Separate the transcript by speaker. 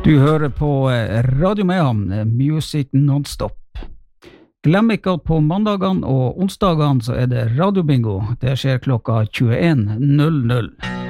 Speaker 1: Du hører på Radio Mayhem, Music Non-Stop. Glem ikke at på mandagene og onsdagene så er det radiobingo. Det skjer klokka 21.00.